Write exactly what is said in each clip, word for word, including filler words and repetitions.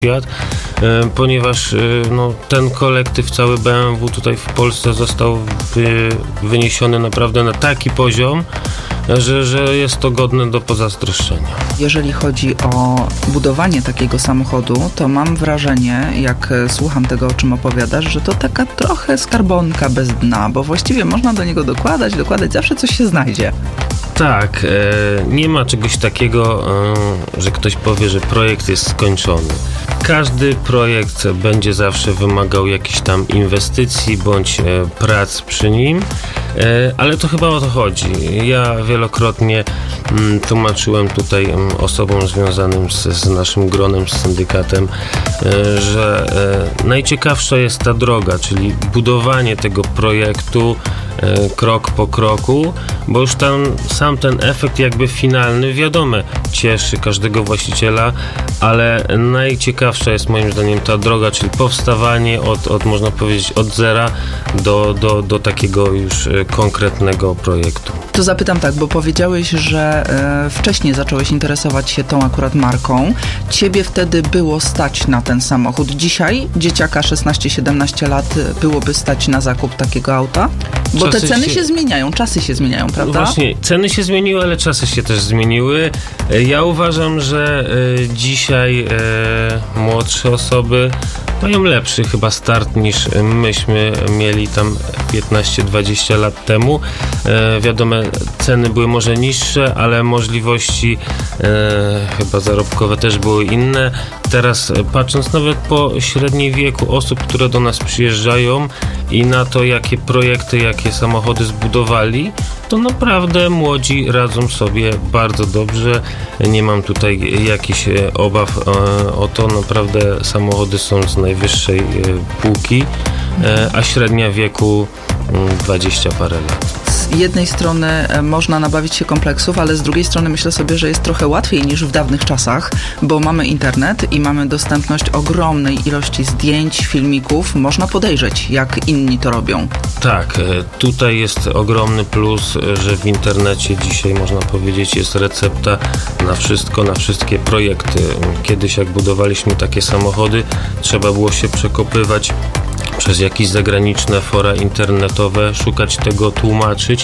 Fiat, ponieważ no, ten kolektyw, cały B M W tutaj w Polsce został wy, wyniesiony naprawdę na taki poziom, że, że jest to godne do pozazdroszczenia. Jeżeli chodzi o budowanie takiego samochodu, to mam wrażenie, jak słucham tego, o czym opowiadasz, że to taka trochę skarbonka bez dna, bo właściwie można do niego dokładać, dokładać, zawsze coś się znajdzie. Tak, e, nie ma czegoś takiego, e, że ktoś powie, że projekt jest skończony. Każdy projekt będzie zawsze wymagał jakichś tam inwestycji bądź e, prac przy nim, e, ale to chyba o to chodzi. Ja wielokrotnie m, tłumaczyłem tutaj m, osobom związanym z, z naszym gronem, z syndykatem, e, że e, najciekawsza jest ta droga, czyli budowanie tego projektu e, krok po kroku, bo już tam sam ten efekt jakby finalny, wiadomo, cieszy każdego właściciela, ale najciekawsza jest moim zdaniem ta droga, czyli powstawanie od, od można powiedzieć, od zera do, do, do takiego już konkretnego projektu. To zapytam tak, bo powiedziałeś, że e, wcześniej zacząłeś interesować się tą akurat marką. Ciebie wtedy było stać na ten samochód. Dzisiaj dzieciaka szesnaście siedemnaście lat byłoby stać na zakup takiego auta? Bo czasy te ceny się... się zmieniają, czasy się zmieniają, prawda? No właśnie, ceny się zmieniły, ale czasy się też zmieniły. Ja uważam, że e, dzisiaj e, młodsze osoby mają lepszy chyba start niż myśmy mieli tam piętnaście dwadzieścia lat temu. E, wiadomo, ceny były może niższe, ale możliwości e, chyba zarobkowe też były inne. Teraz patrząc nawet po średniej wieku osób, które do nas przyjeżdżają i na to, jakie projekty, jakie samochody zbudowali, to naprawdę młodzi radzą sobie bardzo dobrze. Nie mam tutaj jakichś obaw e, o to. Naprawdę samochody są z najwyższej e, półki, e, a średnia wieku dwadzieścia parę lat. Z jednej strony można nabawić się kompleksów, ale z drugiej strony myślę sobie, że jest trochę łatwiej niż w dawnych czasach, bo mamy internet i mamy dostępność ogromnej ilości zdjęć, filmików. Można podejrzeć, jak inni to robią. Tak, tutaj jest ogromny plus, że w internecie dzisiaj, można powiedzieć, jest recepta na wszystko, na wszystkie projekty. Kiedyś jak budowaliśmy takie samochody, trzeba było się przekopywać przez jakieś zagraniczne fora internetowe, szukać tego, tłumaczyć.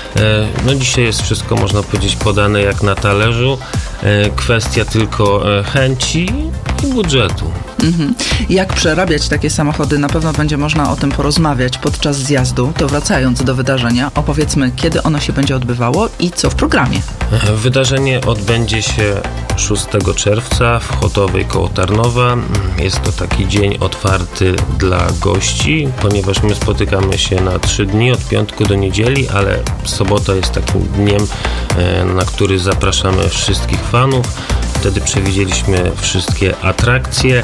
No dzisiaj jest wszystko, można powiedzieć, podane jak na talerzu. Kwestia tylko chęci i budżetu. Mhm. Jak przerabiać takie samochody? Na pewno będzie można o tym porozmawiać podczas zjazdu. To wracając do wydarzenia, opowiedzmy, kiedy ono się będzie odbywało i co w programie. Wydarzenie odbędzie się szóstego czerwca w Chotowej koło Tarnowa. Jest to taki dzień otwarty dla gości, ponieważ my spotykamy się na trzy dni, od piątku do niedzieli, ale sobota jest takim dniem, na który zapraszamy wszystkich fanów. Wtedy przewidzieliśmy wszystkie atrakcje,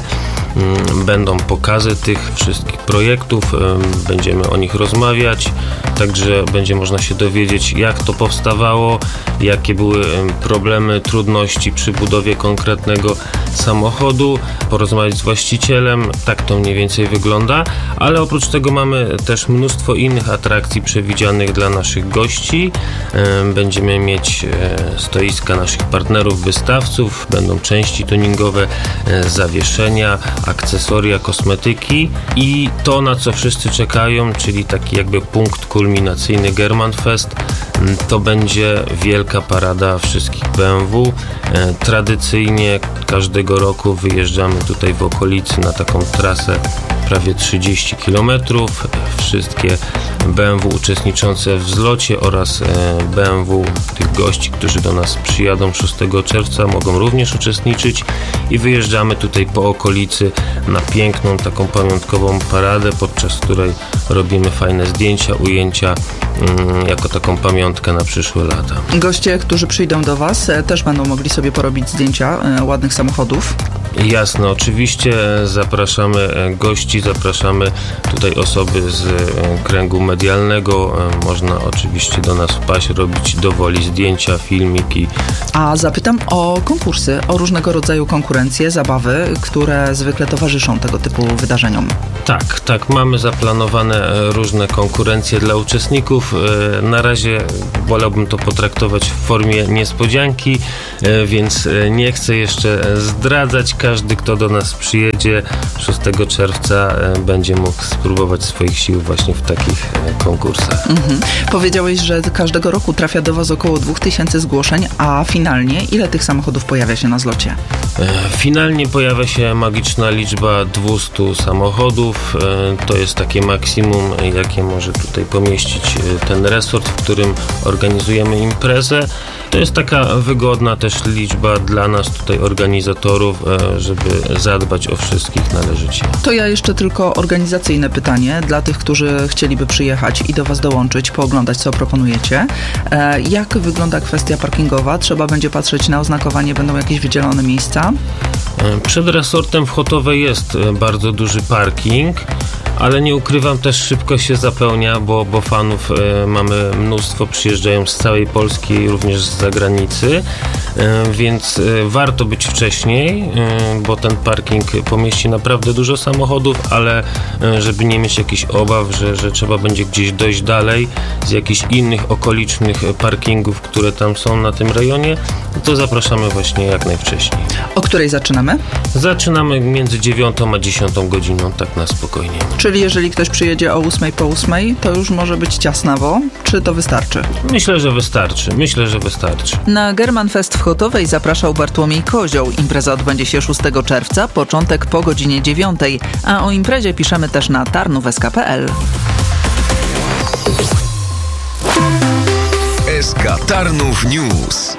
będą pokazy tych wszystkich projektów, będziemy o nich rozmawiać, także będzie można się dowiedzieć, jak to powstawało, jakie były problemy, trudności przy budowie konkretnego samochodu, porozmawiać z właścicielem, tak to mniej więcej wygląda, ale oprócz tego mamy też mnóstwo innych atrakcji przewidzianych dla naszych gości. Będziemy mieć stoiska naszych partnerów, wystawców, będą części tuningowe, zawieszenia, akcesoria, kosmetyki i to, na co wszyscy czekają, czyli taki jakby punkt kulminacyjny Germanfest, to będzie wielka parada wszystkich B M W. Tradycyjnie każdego roku wyjeżdżamy tutaj w okolicy na taką trasę prawie trzydzieści kilometrów. Wszystkie B M W uczestniczące w zlocie oraz B M W tych gości, którzy do nas przyjadą szóstego czerwca, mogą również uczestniczyć i wyjeżdżamy tutaj po okolicy na piękną taką pamiątkową paradę, podczas której robimy fajne zdjęcia, ujęcia mm, jako taką pamiątkę na przyszłe lata. Goście, którzy przyjdą do Was, też będą mogli sobie porobić zdjęcia e, ładnych samochodów. Jasne, oczywiście zapraszamy gości, zapraszamy tutaj osoby z kręgu medialnego. Można oczywiście do nas wpaść, robić dowoli zdjęcia, filmiki. A zapytam o konkursy, o różnego rodzaju konkurencje, zabawy, które zwykle towarzyszą tego typu wydarzeniom. Tak, tak, mamy zaplanowane różne konkurencje dla uczestników. Na razie wolałbym to potraktować w formie niespodzianki, więc nie chcę jeszcze zdradzać. każdy, kto do nas przyjedzie szóstego czerwca, będzie mógł spróbować swoich sił właśnie w takich konkursach. Mhm. Powiedziałeś, że każdego roku trafia do Was około dwóch tysięcy zgłoszeń, a finalnie ile tych samochodów pojawia się na zlocie? Finalnie pojawia się magiczna liczba dwieście samochodów. To jest takie maksimum, jakie może tutaj pomieścić ten resort, w którym organizujemy imprezę. To jest taka wygodna też liczba dla nas tutaj organizatorów, żeby zadbać o wszystkich należycie. To ja jeszcze tylko organizacyjne pytanie dla tych, którzy chcieliby przyjechać i do Was dołączyć, pooglądać, co proponujecie. Jak wygląda kwestia parkingowa? Trzeba będzie patrzeć na oznakowanie, będą jakieś wydzielone miejsca? Przed resortem w Chotowej jest bardzo duży parking, ale nie ukrywam, też szybko się zapełnia, bo, bo fanów e, mamy mnóstwo, przyjeżdżają z całej Polski, również z zagranicy, e, więc e, warto być wcześniej, e, bo ten parking pomieści naprawdę dużo samochodów, ale e, żeby nie mieć jakichś obaw, że, że trzeba będzie gdzieś dojść dalej z jakichś innych okolicznych parkingów, które tam są na tym rejonie, to zapraszamy właśnie jak najwcześniej. O której zaczynamy? Zaczynamy między dziewiątą a dziesiątą godziną, tak na spokojnie. Czyli jeżeli ktoś przyjedzie o ósmej po ósmej, to już może być ciasnawo, czy to wystarczy? Myślę, że wystarczy. Myślę, że wystarczy. Na German Fest w Chotowej zapraszał Bartłomiej Kozioł. Impreza odbędzie się szóstego czerwca, początek po godzinie dziewiątej, a o imprezie piszemy też na tarnów kropka s k kropka p l. S K Tarnów News.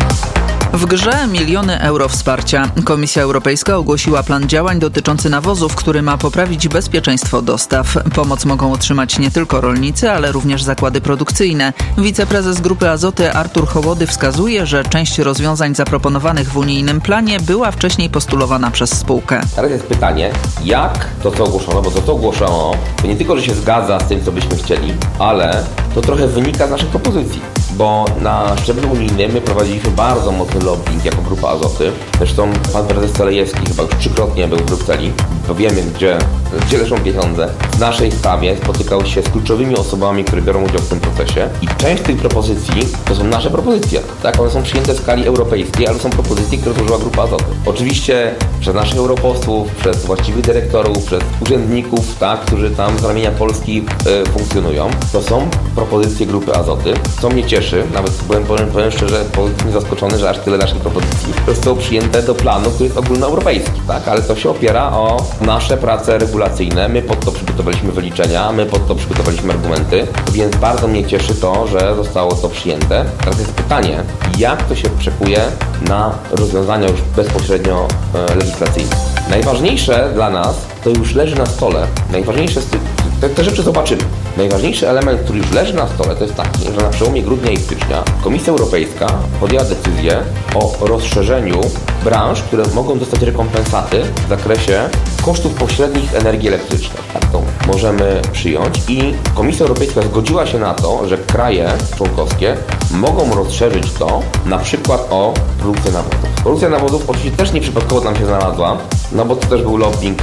W grze miliony euro wsparcia. Komisja Europejska ogłosiła plan działań dotyczący nawozów, który ma poprawić bezpieczeństwo dostaw. Pomoc mogą otrzymać nie tylko rolnicy, ale również zakłady produkcyjne. Wiceprezes Grupy Azoty Artur Hołody wskazuje, że część rozwiązań zaproponowanych w unijnym planie była wcześniej postulowana przez spółkę. Teraz jest pytanie, jak to co ogłoszono, bo to co ogłoszono, to nie tylko, że się zgadza z tym, co byśmy chcieli, ale to trochę wynika z naszych propozycji. Bo na szczeblu unijnym my prowadziliśmy bardzo mocny lobbying jako Grupa Azoty. Zresztą pan prezes Celejewski chyba już trzykrotnie był w Brukseli, bo wiemy, gdzie, gdzie leżą pieniądze. W naszej sprawie spotykał się z kluczowymi osobami, które biorą udział w tym procesie i część tych propozycji to są nasze propozycje. Tak, one są przyjęte w skali europejskiej, ale są propozycje, które złożyła Grupa Azoty. Oczywiście przez naszych europosłów, przez właściwych dyrektorów, przez urzędników, tak, którzy tam z ramienia Polski y, funkcjonują. To są propozycje Grupy Azoty, co mnie cieszy. Nawet byłem, powiem, powiem szczerze, pozytywnie zaskoczony, że aż tyle naszych propozycji zostało przyjęte do planu, który jest ogólnoeuropejski, tak? Ale to się opiera o nasze prace regulacyjne. My pod to przygotowaliśmy wyliczenia, my pod to przygotowaliśmy argumenty, więc bardzo mnie cieszy to, że zostało to przyjęte. Teraz jest pytanie, jak to się przekuje na rozwiązania już bezpośrednio e, legislacyjne. Najważniejsze dla nas to już leży na stole. Najważniejsze z tych, te, te rzeczy zobaczymy. Najważniejszy element, który już leży na stole, to jest taki, że na przełomie grudnia i stycznia Komisja Europejska podjęła decyzję o rozszerzeniu branż, które mogą dostać rekompensaty w zakresie kosztów pośrednich energii elektrycznej. Tak to możemy przyjąć i Komisja Europejska zgodziła się na to, że kraje członkowskie mogą rozszerzyć to na przykład o produkcję nawozów. Produkcja nawozów oczywiście też nieprzypadkowo nam się znalazła, no bo to też był lobbying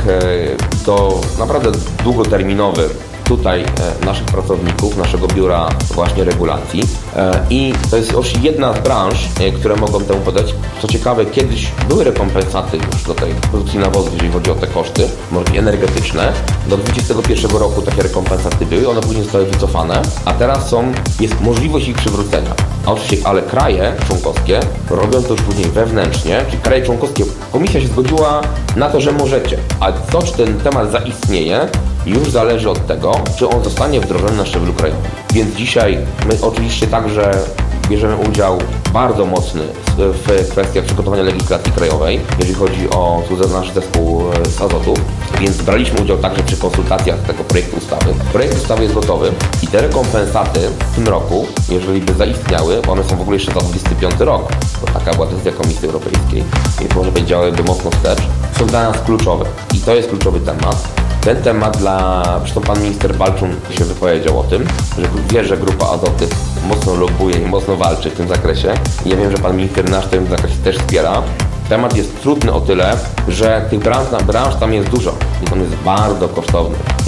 to naprawdę długoterminowy tutaj e, naszych pracowników, naszego biura właśnie regulacji e, i to jest oczywiście jedna z branż, e, które mogą temu podać. Co ciekawe, kiedyś były rekompensaty już do tej produkcji nawozów, jeżeli chodzi o te koszty, może być energetyczne. Do dwudziestego pierwszego roku takie rekompensaty były, one później zostały wycofane, a teraz są, jest możliwość ich przywrócenia. A oczywiście, ale kraje członkowskie robią to już później wewnętrznie, czyli kraje członkowskie, komisja się zgodziła na to, że możecie, a to, czy ten temat zaistnieje, już zależy od tego, czy on zostanie wdrożony na szczeblu krajowym. Więc dzisiaj my oczywiście także bierzemy udział bardzo mocny w kwestiach przygotowania legislacji krajowej, jeżeli chodzi o nasz zespół z Azotów, więc braliśmy udział także przy konsultacjach tego projektu ustawy. Projekt ustawy jest gotowy i te rekompensaty w tym roku, jeżeli by zaistniały, bo one są w ogóle jeszcze za dwudziesty piąty rok, bo taka była decyzja Komisji Europejskiej, więc może by działałyby mocno wstecz, są dla nas kluczowe i to jest kluczowy temat. Ten temat dla, zresztą pan minister Balczun się wypowiedział o tym, że wie, że Grupa Azoty mocno lobbuje i mocno walczy w tym zakresie. I ja wiem, że pan minister nasz w tym zakresie też wspiera. Temat jest trudny o tyle, że tych branż, branż tam jest dużo i on jest bardzo kosztowny.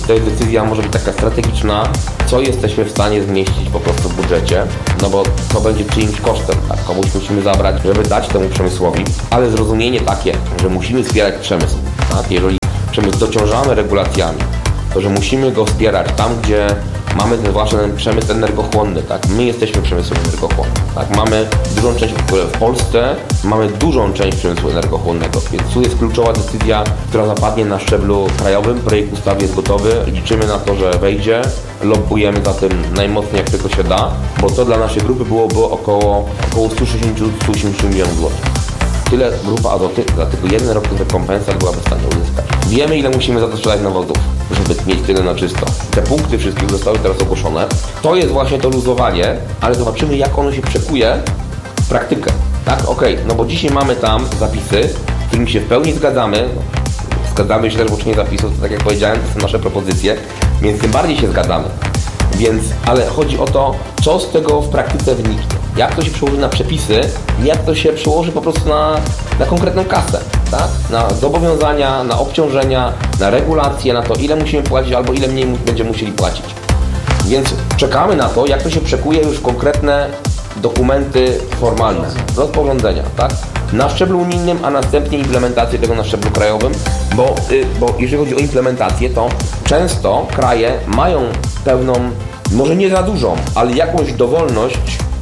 to jest decyzja może być taka strategiczna, co jesteśmy w stanie zmieścić po prostu w budżecie, no bo to będzie czyimś kosztem, tak? Komuś musimy zabrać, żeby dać temu przemysłowi, ale zrozumienie takie, że musimy wspierać przemysł, tak? Jeżeli przemysł dociążamy regulacjami, to że musimy go wspierać tam, gdzie mamy ten właśnie ten przemysł energochłonny, tak? My jesteśmy przemysłem energochłonnym, tak? Mamy dużą część, w Polsce mamy dużą część przemysłu energochłonnego, więc tu jest kluczowa decyzja, która zapadnie na szczeblu krajowym, projekt ustawy jest gotowy, liczymy na to, że wejdzie, lobbujemy za tym najmocniej jak tylko się da, bo to dla naszej grupy byłoby około, około sto sześćdziesiąt do stu osiemdziesięciu milionów złotych. Tyle grupa Azoty za tylko jeden rok rekompensat byłaby w stanie uzyskać. Wiemy, ile musimy za to sprzedać nawozów, żeby mieć tyle na czysto. Te punkty wszystkie zostały teraz ogłoszone. To jest właśnie to luzowanie, ale zobaczymy, jak ono się przekuje w praktykę. Tak? Okej, okay. No bo dzisiaj mamy tam zapisy, z którymi się w pełni zgadzamy. Zgadzamy się też w uczynieniu zapisów, to tak jak powiedziałem, to są nasze propozycje, więc tym bardziej się zgadzamy. Więc, ale chodzi o to, co z tego w praktyce wyniknie. Jak to się przełoży na przepisy, jak to się przełoży po prostu na, na konkretną kasę, tak? Na zobowiązania, na obciążenia, na regulacje, na to, ile musimy płacić albo ile mniej będziemy musieli płacić. Więc czekamy na to, jak to się przekuje już w konkretne dokumenty formalne, rozporządzenia, tak? Na szczeblu unijnym, a następnie implementację tego na szczeblu krajowym, bo, y, bo jeżeli chodzi o implementację, to często kraje mają pewną, może nie za dużą, ale jakąś dowolność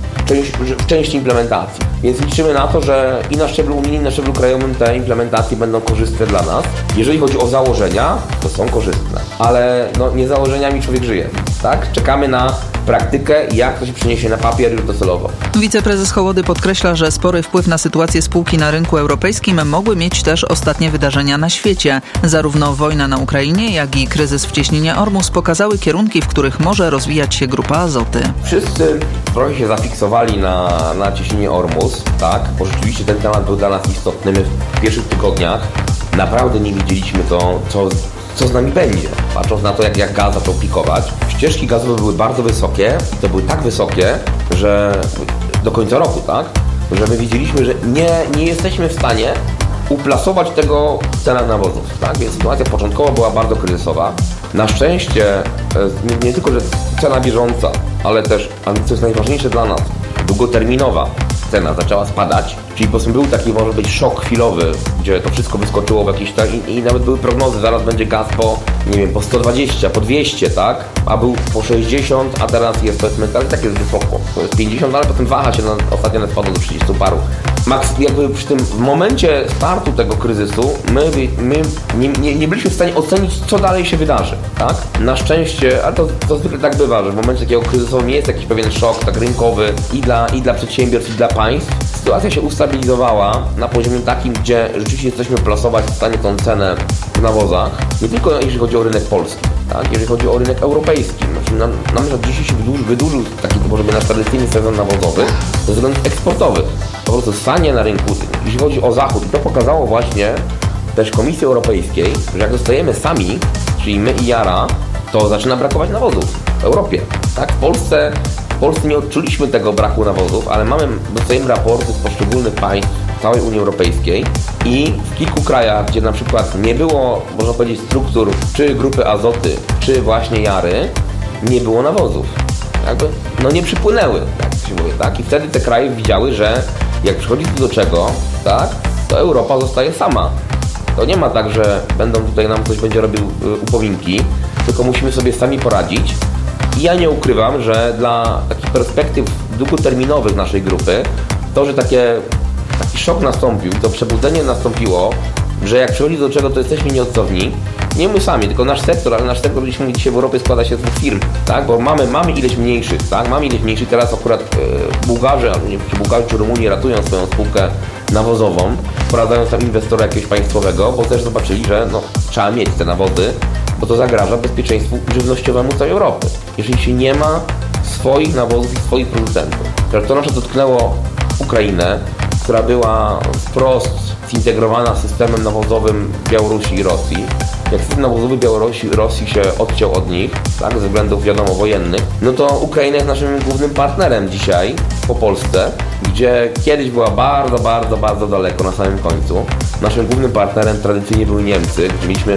w części implementacji. Więc liczymy na to, że i na szczeblu unijnym, i na szczeblu krajowym te implementacje będą korzystne dla nas. Jeżeli chodzi o założenia, to są korzystne, ale no, nie założeniami człowiek żyje, tak? Czekamy na praktykę, jak to się przeniesie na papier już docelowo. Wiceprezes Hołody podkreśla, że spory wpływ na sytuację spółki na rynku europejskim mogły mieć też ostatnie wydarzenia na świecie. Zarówno wojna na Ukrainie, jak i kryzys w cieśninie Ormus pokazały kierunki, w których może rozwijać się Grupa Azoty. Wszyscy trochę się zafiksowali na, na cieśninie Ormus, tak? Bo rzeczywiście ten temat był dla nas istotny. My w pierwszych tygodniach naprawdę nie wiedzieliśmy, to, co co z nami będzie, patrząc na to, jak, jak gaz zaczął pikować. Ścieżki gazowe były bardzo wysokie i to były tak wysokie, że do końca roku, tak, że my wiedzieliśmy, że nie, nie jesteśmy w stanie uplasować tego w cenach nawozów, tak, więc sytuacja początkowa była bardzo kryzysowa. Na szczęście nie, nie tylko, że cena bieżąca, ale też, co jest najważniejsze dla nas, długoterminowa cena zaczęła spadać, czyli po prostu był taki, może być, szok chwilowy, gdzie to wszystko wyskoczyło w jakieś tak i, i nawet były prognozy, zaraz będzie gaz po, nie wiem, po sto dwadzieścia, po dwieście, tak? A był po sześćdziesiąt, a teraz jest, powiedzmy, ale tak jest wysoko, to jest pięćdziesiąt, ale potem waha się, na, ostatnio na spadło do trzydziestu paru. Max, jakby przy tym, w momencie startu tego kryzysu, my, my nie, nie, nie byliśmy w stanie ocenić, co dalej się wydarzy, tak? Na szczęście, ale to, to zwykle tak bywa, że w momencie takiego kryzysu nie jest jakiś pewien szok, tak rynkowy i dla, i dla przedsiębiorstw, i dla państw. Sytuacja się ustabilizowała na poziomie takim, gdzie rzeczywiście jesteśmy plasować w stanie tą cenę w nawozach, nie tylko jeżeli chodzi o rynek polski, tak? Jeżeli chodzi o rynek europejski. Znaczy, nam, nam dzisiaj się wydłużył, wydłużył taki, może by nasz tradycyjny sezon nawozowy ze względów eksportowych. Po prostu stanie na rynku, jeśli chodzi o Zachód, i to pokazało właśnie też Komisji Europejskiej, że jak zostajemy sami, czyli my i Jara, to zaczyna brakować nawozów w Europie. Tak? W Polsce, w Polsce nie odczuliśmy tego braku nawozów, ale mamy, dostajemy raporty z poszczególnych państw całej Unii Europejskiej i w kilku krajach, gdzie na przykład nie było, można powiedzieć, struktur czy Grupy Azoty, czy właśnie Jary, nie było nawozów. Jakby, no nie przypłynęły, jak się mówi, tak? I wtedy te kraje widziały, że jak przychodzi do czego, tak, to Europa zostaje sama. To nie ma tak, że będą tutaj nam ktoś będzie robił upominki, tylko musimy sobie sami poradzić. I ja nie ukrywam, że dla takich perspektyw długoterminowych naszej grupy, to, że takie, taki szok nastąpił, to przebudzenie nastąpiło, że jak przychodzi do czego, to jesteśmy nieodzowni. Nie my sami, tylko nasz sektor, ale nasz sektor, jeśli dzisiaj w Europie, składa się z dwóch firm, tak? Bo mamy, mamy ileś mniejszych, tak? Mamy ileś mniejszych, teraz akurat e, Bułgarzy, nie wiem, czy Bułgarzy, czy Rumunii ratują swoją spółkę nawozową, wprowadzając tam inwestora jakiegoś państwowego, bo też zobaczyli, że no, trzeba mieć te nawozy, bo to zagraża bezpieczeństwu żywnościowemu całej Europy. Jeżeli się nie ma swoich nawozów i swoich producentów. To na przykład dotknęło Ukrainę, która była wprost zintegrowana z systemem nawozowym Białorusi i Rosji. Jak system nawozowy Białorusi i Rosji się odciął od nich, tak, ze względów wiadomo wojennych, no to Ukraina jest naszym głównym partnerem dzisiaj po Polsce, gdzie kiedyś była bardzo, bardzo, bardzo daleko na samym końcu. Naszym głównym partnerem tradycyjnie były Niemcy, gdzie mieliśmy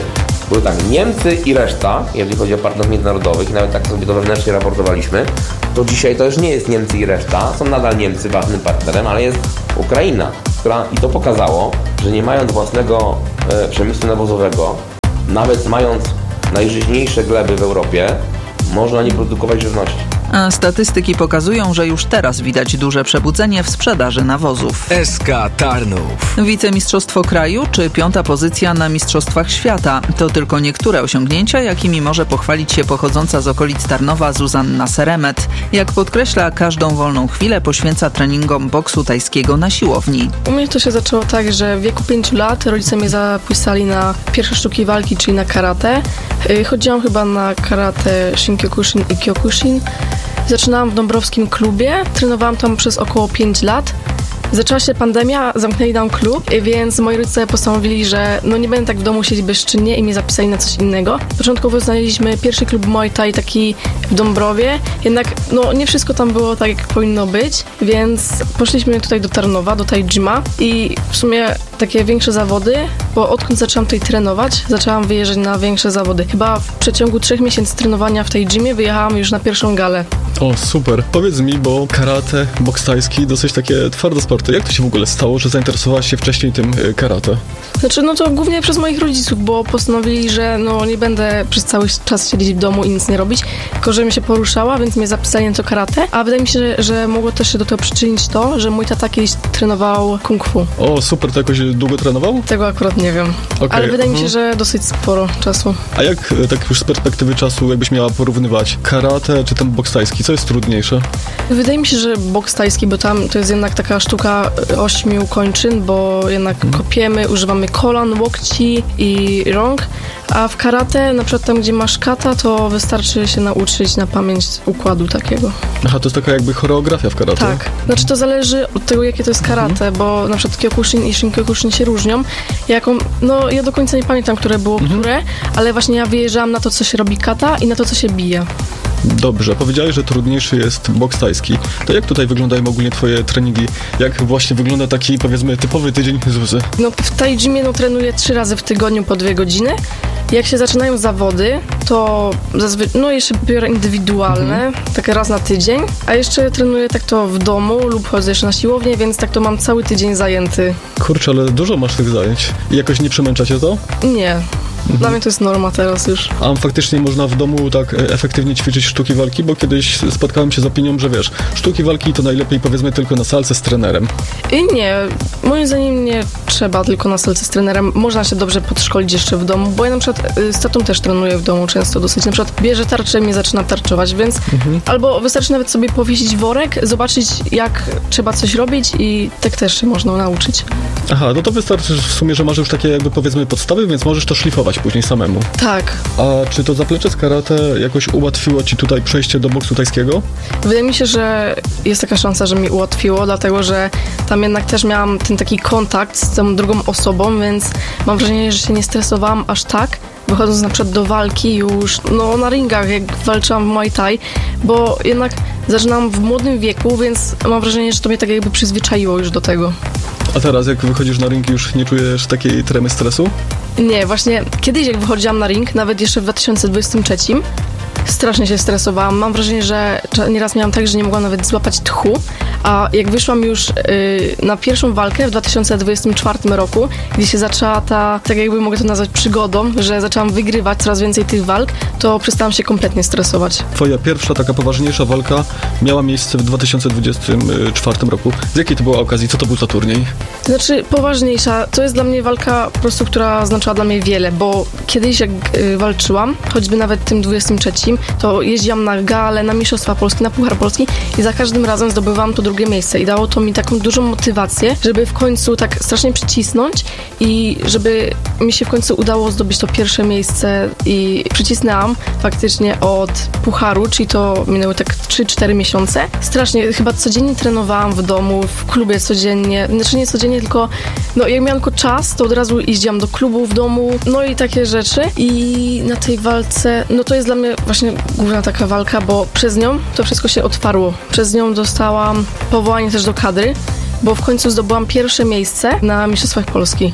były tak, Niemcy i reszta, jeżeli chodzi o partnerów międzynarodowych, i nawet tak sobie to wewnętrznie raportowaliśmy, to dzisiaj to już nie jest Niemcy i reszta, są nadal Niemcy ważnym partnerem, ale jest Ukraina, która i to pokazało, że nie mając własnego e, przemysłu nawozowego, nawet mając najżyźniejsze gleby w Europie, można nie produkować żywności. A statystyki pokazują, że już teraz widać duże przebudzenie w sprzedaży nawozów. S K Tarnów. Wicemistrzostwo kraju czy piąta pozycja na Mistrzostwach Świata to tylko niektóre osiągnięcia, jakimi może pochwalić się pochodząca z okolic Tarnowa Zuzanna Seremet. Jak podkreśla, każdą wolną chwilę poświęca treningom boksu tajskiego na siłowni. U mnie to się zaczęło tak, że w wieku pięciu lat rodzice mnie zapisali na pierwsze sztuki walki, czyli na karate. Chodziłam chyba na karate Shinkokushin i Kyokushin. Zaczynałam w dąbrowskim klubie, trenowałam tam przez około pięć lat. Zaczęła się pandemia, zamknęli nam klub, więc moi rodzice postanowili, że no nie będę tak w domu siedzieć bezczynnie i mnie zapisali na coś innego. Początkowo znaleźliśmy pierwszy klub Muay Thai taki w Dąbrowie, jednak no nie wszystko tam było tak, jak powinno być, więc poszliśmy tutaj do Tarnowa, do Thai Gyma i w sumie takie większe zawody, bo odkąd zaczęłam tutaj trenować, zaczęłam wyjeżdżać na większe zawody. Chyba w przeciągu trzech miesięcy trenowania w Thai Gymie wyjechałam już na pierwszą galę. O, super. Powiedz mi, bo karate, boks tajski, dosyć takie twarde sporty. Jak to się w ogóle stało, że zainteresowałaś się wcześniej tym karate? Znaczy, no to głównie przez moich rodziców, bo postanowili, że no nie będę przez cały czas siedzieć w domu i nic nie robić, tylko żebym się poruszała, więc mnie zapisali na to karate. A wydaje mi się, że, że mogło też się do tego przyczynić to, że mój tata kiedyś trenował kung fu. O, super. To jakoś długo trenował? Tego akurat nie wiem. Okay. Ale wydaje uh-huh. mi się, że dosyć sporo czasu. A jak tak już z perspektywy czasu, jakbyś miała porównywać karate czy ten boks tajski? Co jest trudniejsze? Wydaje mi się, że boks tajski, bo tam to jest jednak taka sztuka ośmiu kończyn, bo jednak hmm. kopiemy, używamy kolan, łokci i rąk, a w karate, na przykład tam, gdzie masz kata, to wystarczy się nauczyć na pamięć układu takiego. Aha, to jest taka jakby choreografia w karate? Tak. Znaczy to zależy od tego, jakie to jest karate, hmm. bo na przykład Kyokushin i Shinkokushin się różnią. Jaką, no ja do końca nie pamiętam, które było hmm. które, ale właśnie ja wyjeżdżałam na to, co się robi kata i na to, co się bije. Dobrze, powiedziałeś, że trudniejszy jest boks tajski. To jak tutaj wyglądają ogólnie twoje treningi? Jak właśnie wygląda taki, powiedzmy, typowy tydzień Zuzy? No w Thai Gymie no, trenuję trzy razy w tygodniu po dwie godziny. Jak się zaczynają zawody, to zazwyczaj, no jeszcze biorę indywidualne, mhm. tak raz na tydzień, a jeszcze trenuję tak to w domu lub chodzę jeszcze na siłownię, więc tak to mam cały tydzień zajęty. Kurczę, ale dużo masz tych zajęć. I jakoś nie przemęcza cię to? Nie. Mhm. Dla mnie to jest norma teraz już. A faktycznie można w domu tak efektywnie ćwiczyć sztuki walki, bo kiedyś spotkałem się z opinią, że wiesz, sztuki walki to najlepiej powiedzmy tylko na salce z trenerem. I nie, moim zdaniem nie trzeba tylko na salce z trenerem. Można się dobrze podszkolić jeszcze w domu, bo ja na przykład z tatą też trenuję w domu często dosyć. Na przykład bierze tarczę i mnie zaczyna tarczować, więc mhm. albo wystarczy nawet sobie powiesić worek, zobaczyć jak trzeba coś robić i tak też się można nauczyć. Aha, no to wystarczy w sumie, że masz już takie jakby powiedzmy podstawy, więc możesz to szlifować później samemu. Tak. A czy to zaplecze z karate jakoś ułatwiło ci tutaj przejście do boksu tajskiego? Wydaje mi się, że jest taka szansa, że mi ułatwiło, dlatego że tam jednak też miałam ten taki kontakt z tą drugą osobą, więc mam wrażenie, że się nie stresowałam aż tak, wychodząc na przykład do walki już no, na ringach, jak walczyłam w Muay Thai, bo jednak zaczynałam w młodym wieku, więc mam wrażenie, że to mnie tak jakby przyzwyczaiło już do tego. A teraz jak wychodzisz na ring, już nie czujesz takiej tremy stresu? Nie, właśnie kiedyś jak wychodziłam na ring, nawet jeszcze w dwa tysiące dwudziestym trzecim, strasznie się stresowałam. Mam wrażenie, że nieraz miałam tak, że nie mogłam nawet złapać tchu, a jak wyszłam już yy, na pierwszą walkę w dwa tysiące dwudziestym czwartym roku, gdzie się zaczęła ta, tak jakby mogę to nazwać przygodą, że zaczęłam wygrywać coraz więcej tych walk, to przestałam się kompletnie stresować. Twoja pierwsza taka poważniejsza walka miała miejsce w dwa tysiące dwudziestym czwartym roku. Z jakiej to była okazji? Co to był za turniej? Znaczy poważniejsza, to jest dla mnie walka po prostu, która znaczyła dla mnie wiele, bo kiedyś jak yy, walczyłam, choćby nawet tym dwudziestym trzecim, to jeździłam na gale, na Mistrzostwa Polski, na Puchar Polski i za każdym razem zdobywałam to drugie miejsce i dało to mi taką dużą motywację, żeby w końcu tak strasznie przycisnąć i żeby mi się w końcu udało zdobyć to pierwsze miejsce i przycisnęłam faktycznie od Pucharu, czyli to minęły tak trzy cztery miesiące. Strasznie, chyba codziennie trenowałam w domu, w klubie codziennie, znaczy nie codziennie, tylko no jak miałam tylko czas, to od razu jeździłam do klubu w domu, no i takie rzeczy i na tej walce, no to jest dla mnie właśnie główna taka walka, bo przez nią to wszystko się otwarło. Przez nią dostałam powołanie też do kadry, bo w końcu zdobyłam pierwsze miejsce na Mistrzostwach Polski.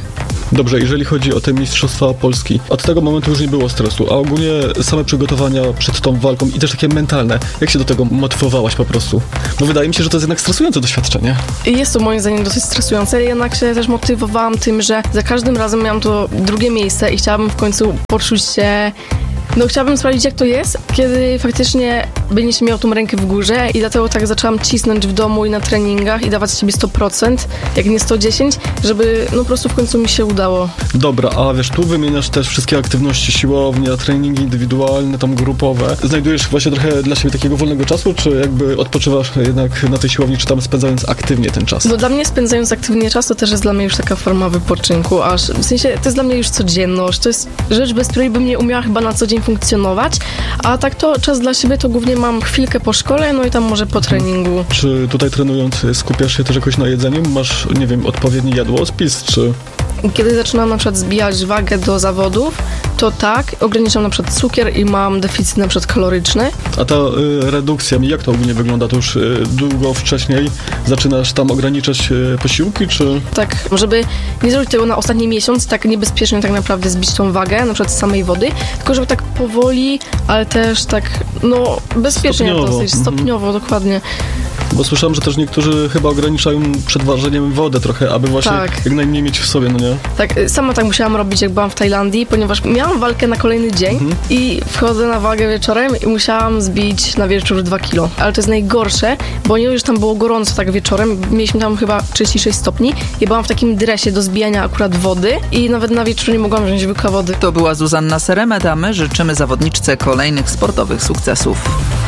Dobrze, jeżeli chodzi o te Mistrzostwa Polski, od tego momentu już nie było stresu, a ogólnie same przygotowania przed tą walką i też takie mentalne, jak się do tego motywowałaś po prostu? Bo wydaje mi się, że to jest jednak stresujące doświadczenie. Jest to moim zdaniem dosyć stresujące, jednak się też motywowałam tym, że za każdym razem miałam to drugie miejsce i chciałabym w końcu poczuć się... No chciałabym sprawdzić, jak to jest, kiedy faktycznie będziesz miał tą rękę w górze i dlatego tak zaczęłam cisnąć w domu i na treningach i dawać z siebie sto procent, jak nie sto dziesięć, żeby no po prostu w końcu mi się udało. Dobra, a wiesz, tu wymieniasz też wszystkie aktywności siłownia, treningi indywidualne, tam grupowe. Znajdujesz właśnie trochę dla siebie takiego wolnego czasu, czy jakby odpoczywasz jednak na tej siłowni, czy tam spędzając aktywnie ten czas? No dla mnie spędzając aktywnie czas, to też jest dla mnie już taka forma wypoczynku, aż w sensie to jest dla mnie już codzienność, to jest rzecz, bez której bym nie umiała chyba na co dzień funkcjonować, a tak to czas dla siebie to głównie mam chwilkę po szkole, no i tam może po treningu. Czy tutaj trenując skupiasz się też jakoś na jedzeniu? Masz, nie wiem, odpowiedni jadłospis, czy... Kiedy zaczynam na przykład zbijać wagę do zawodów, to tak, ograniczam na przykład cukier i mam deficyt na przykład kaloryczny. A ta y, redukcja, jak to ogólnie wygląda? To już y, długo wcześniej zaczynasz tam ograniczać y, posiłki, czy... Tak, żeby nie zrobić tego na ostatni miesiąc, tak niebezpiecznie tak naprawdę zbić tą wagę, na przykład z samej wody, tylko żeby tak powoli, ale też tak, no, bezpiecznie stopniowo. dosyć, stopniowo, mhm. dokładnie. Bo słyszałem, że też niektórzy chyba ograniczają przed ważeniem wodę trochę, aby właśnie tak. jak najmniej mieć w sobie, no nie? Tak, sama tak musiałam robić, jak byłam w Tajlandii, ponieważ miałam walkę na kolejny dzień mhm. i wchodzę na wagę wieczorem i musiałam zbić na wieczór dwa kilo. Ale to jest najgorsze, bo nie już tam było gorąco tak wieczorem, mieliśmy tam chyba trzydzieści sześć stopni i byłam w takim dresie do zbijania akurat wody i nawet na wieczór nie mogłam wziąć łyka wody. To była Zuzanna Seremet, a my życzymy zawodniczce kolejnych sportowych sukcesów.